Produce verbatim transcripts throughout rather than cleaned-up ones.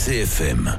C F M,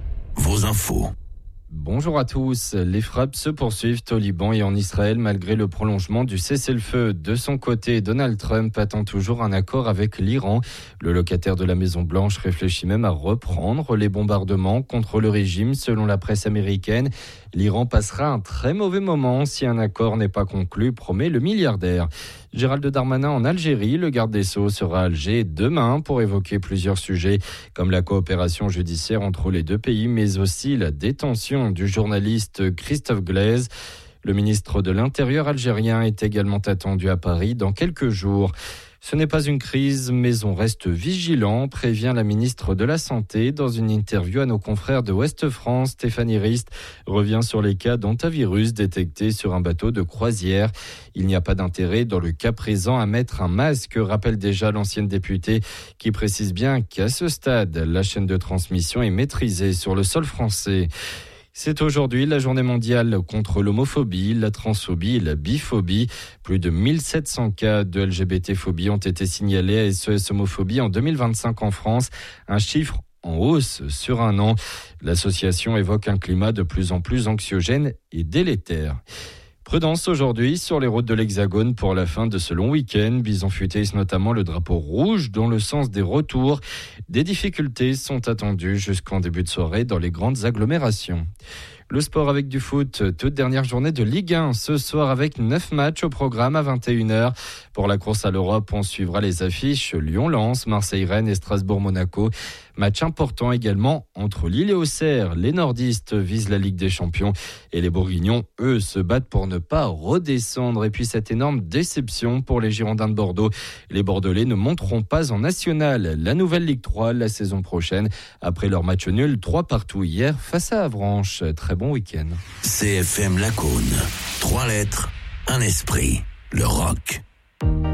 vos infos. Bonjour à tous. Les frappes se poursuivent au Liban et en Israël malgré le prolongement du cessez-le-feu. De son côté, Donald Trump attend toujours un accord avec l'Iran. Le locataire de la Maison-Blanche réfléchit même à reprendre les bombardements contre le régime. Selon la presse américaine, l'Iran passera un très mauvais moment si un accord n'est pas conclu, promet le milliardaire. Gérald Darmanin en Algérie, le garde des Sceaux sera à Alger demain pour évoquer plusieurs sujets comme la coopération judiciaire entre les deux pays, mais aussi la détention du journaliste Christophe Glaise. Le ministre de l'Intérieur algérien est également attendu à Paris dans quelques jours. Ce n'est pas une crise, mais on reste vigilant, prévient la ministre de la Santé dans une interview à nos confrères de Ouest France. Stéphanie Rist revient sur les cas d'hantavirus détectés sur un bateau de croisière. Il n'y a pas d'intérêt dans le cas présent à mettre un masque, rappelle déjà l'ancienne députée qui précise bien qu'à ce stade, la chaîne de transmission est maîtrisée sur le sol français. C'est aujourd'hui la journée mondiale contre l'homophobie, la transphobie et la biphobie. Plus de mille sept cents cas de L G B T-phobie ont été signalés à S O S Homophobie en deux mille vingt-cinq en France, un chiffre en hausse sur un an. L'association évoque un climat de plus en plus anxiogène et délétère. Prudence aujourd'hui sur les routes de l'Hexagone pour la fin de ce long week-end. Bison futéise notamment le drapeau rouge dans le sens des retours. Des difficultés sont attendues jusqu'en début de soirée dans les grandes agglomérations. Le sport avec du foot, toute dernière journée de Ligue un ce soir avec neuf matchs au programme à vingt et une heures. Pour la course à l'Europe, on suivra les affiches Lyon-Lens, Marseille-Rennes et Strasbourg-Monaco. Match important également entre Lille et Auxerre. Les nordistes visent la Ligue des Champions et les Bourguignons, eux, se battent pour ne pas redescendre. Et puis cette énorme déception pour les Girondins de Bordeaux. Les Bordelais ne monteront pas en national la nouvelle Ligue trois la saison prochaine après leur match nul trois partout hier face à Avranches. Très bon week-end. C F M Lacaune. Trois lettres, un esprit. Le rock.